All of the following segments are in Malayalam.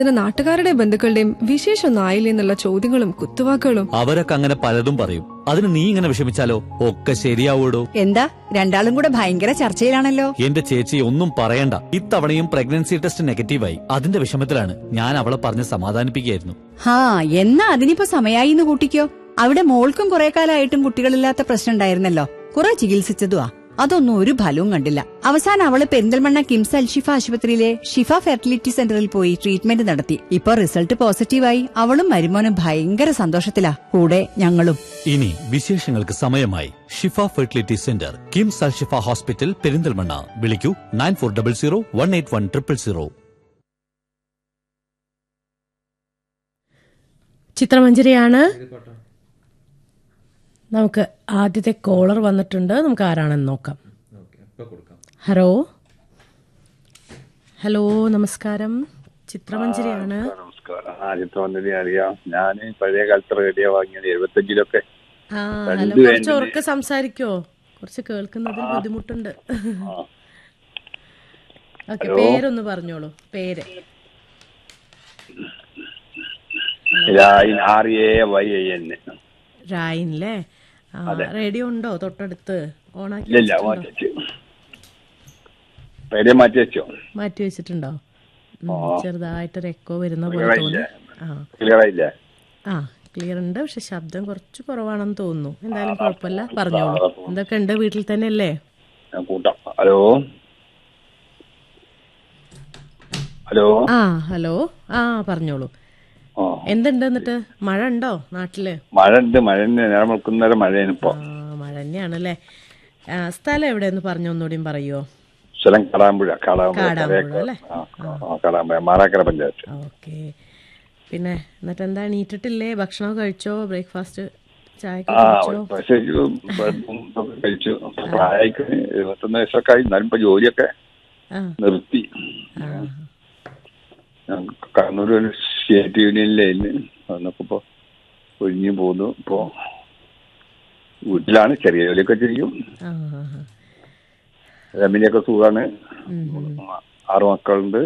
നാട്ടുകാരുടെയും ബന്ധുക്കളുടെയും വിശേഷമൊന്നും ആയില്ലേ എന്നുള്ള ചോദ്യങ്ങളും കുത്തുവാക്കുകളും. അവരൊക്കെ അങ്ങനെ പലതും പറയും. അതിന് നീ ഇങ്ങനെ വിഷമിച്ചാലോ? ഒക്കെ ശരിയാവൂടോ. എന്താ രണ്ടാളും കൂടെ ഭയങ്കര ചർച്ചയിലാണല്ലോ. എന്റെ ചേച്ചി ഒന്നും പറയണ്ട. ഇത്തവണയും പ്രഗ്നൻസി ടെസ്റ്റ് നെഗറ്റീവായി. അതിന്റെ വിഷമത്തിലാണ്. ഞാൻ അവളെ പറഞ്ഞ് സമാധാനിപ്പിക്കുകയായിരുന്നു. എന്നാ അതിനിപ്പോ സമയായിന്ന് കൂട്ടിക്കോ. അവിടെ മോൾക്കും കുറെ കാലമായിട്ടും കുട്ടികളില്ലാത്ത പ്രശ്നം ഉണ്ടായിരുന്നല്ലോ. കുറെ ചികിത്സിച്ചതുവാ, അതൊന്നും ഒരു ഫലവും കണ്ടില്ല. അവസാനം അവള് പെരിന്തൽമണ്ണ കിംസ് അൽഷിഫ ആശുപത്രിയിലെ ഷിഫ ഫെർട്ടിലിറ്റി സെന്ററിൽ പോയി ട്രീറ്റ്മെന്റ് നടത്തി. ഇപ്പൊ റിസൾട്ട് പോസിറ്റീവായി. അവളും മരുമോനും ഭയങ്കര സന്തോഷത്തിലാ, കൂടെ ഞങ്ങളും. ഇനി വിശേഷങ്ങൾക്ക് സമയമായി. ഷിഫ fertility centre, KIMS Alshifa hospital, Perinthalmanna. വിളിക്കൂ 9400181000. ചിത്രമഞ്ജരിയാണ്. നമുക്ക് ആദ്യത്തെ കോളർ വന്നിട്ടുണ്ട്. നമുക്ക് ആരാണെന്ന് നോക്കാം. ഹലോ ഹലോ, നമസ്കാരം. ചിത്രമഞ്ജരിയാണ്. നമസ്കാരം. ചിത്രമഞ്ജരി അറിയാം. ഞാൻ പഴയ കാലത്ത് റേഡിയോ വാങ്ങിയത് 75-ലൊക്കെ. ഹലോ, കുറച്ച് ഉറക്കെ സംസാരിക്കോ? കുറച്ച് കേൾക്കുന്നതിൽ ബുദ്ധിമുട്ടുണ്ട്. ഓക്കെ, പേരൊന്ന് പറഞ്ഞോളൂ. പേര് രായിൻല്ലേ? റേഡിയോ ഉണ്ടോ തൊട്ടടുത്ത്? ഓണാക്കി മാറ്റി വെച്ചിട്ടുണ്ടോ? ചെറുതായിട്ടൊരു എക്കോ വരുന്ന പോലെ തോന്നി. ക്ലിയർ ഉണ്ട്, പക്ഷെ ശബ്ദം കുറച്ച് കുറവാണെന്ന് തോന്നുന്നു. എന്തായാലും കുഴപ്പമില്ല, പറഞ്ഞോളൂ. എന്തൊക്കെ ഉണ്ട്? വീട്ടിൽ തന്നെ അല്ലേ? ഹലോ ഹലോ ഹലോ, പറഞ്ഞോളൂ. എന്തുണ്ട്? എന്നിട്ട് മഴ ഉണ്ടോ നാട്ടില്? മഴ ഉണ്ട്. മഴ തന്നെയാണല്ലേ. സ്ഥലം എവിടെയെന്ന് പറഞ്ഞു ഒന്നുകൂടിയും പറയുമോ? സ്ഥലം കാടാമ്പുഴ അല്ലേ? മാറാക്കര പഞ്ചായത്ത്. ഓക്കെ. പിന്നെ എന്നിട്ട് എന്താ, എണീറ്റിട്ടില്ലേ? ഭക്ഷണം കഴിച്ചോ? ബ്രേക്ക്ഫാസ്റ്റ്, ചായ കഴിച്ചു. പ്രായമായിട്ട് 71 വയസ്സൊക്കെ ആയി. എന്നാലും ഇപ്പൊ ജോലിയൊക്കെ നിർത്തി. കണ്ണൂർ സ്റ്റേറ്റ് യൂണിയനിലായിരുന്നു. അന്നൊക്കെ ഇപ്പൊ ഒഴിഞ്ഞു പോന്നു. ഇപ്പൊ വീട്ടിലാണ്. ചെറിയ ജോലിയൊക്കെ ചെയ്യും. ഫാമിലിയൊക്കെ സുഖാണ്. 6 മക്കളുണ്ട്.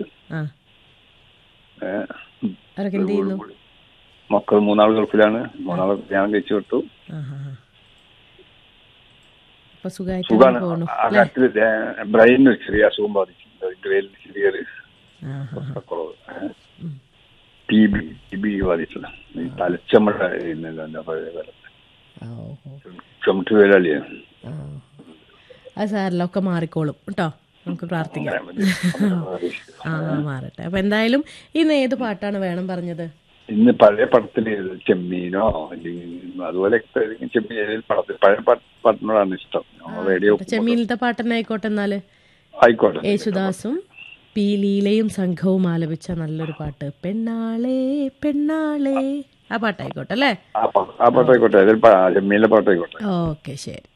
മക്കൾ 3 ഗൾഫിലാണ്. 3 ഞാൻ കഴിച്ചു വിട്ടു. സുഖാണ്. ബ്രെയിനിന് ചെറിയ അസുഖം ബാധിച്ചു. ചെറിയൊരു TB ബാധിച്ചത്. തലച്ചമ്മട പഴയ കാലത്ത് ചുമട്ടുവേലല്ലേ. അത് സാരല്ല, ഒക്കെ മാറിക്കോളും കേട്ടോ. നമുക്ക് പ്രാർത്ഥിക്കാം മാറട്ടെ. അപ്പൊ എന്തായാലും ഇന്ന് ഏത് പാട്ടാണ് വേണം പറഞ്ഞത്? ഇന്ന് പഴയ പടത്തില് ചെമ്മീനോ അതുപോലെ പഴയ പാട്ടിനോടാണ് ഇഷ്ടം. റേഡിയോ ചെമ്മീനിലത്തെ പാട്ടന്നെ ആയിക്കോട്ടെ. എന്നാല് ആയിക്കോട്ടെ. യേശുദാസും പി ലീലയും സംഘവും ആലപിച്ച നല്ലൊരു പാട്ട്, പെണ്ണാളെ പെണ്ണാളെ. ആ പാട്ടായിക്കോട്ടെ അല്ലേ? ആ പാട്ടായിക്കോട്ടെ. ചെമ്മീനിലെ പാട്ടായിക്കോട്ടെ. ഓക്കെ, ശരി.